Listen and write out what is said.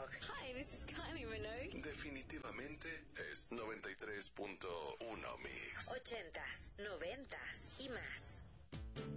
rock. Hi, this is Kylie Minogue. Definitivamente es 93.1 Mix. 80s, 90s y más.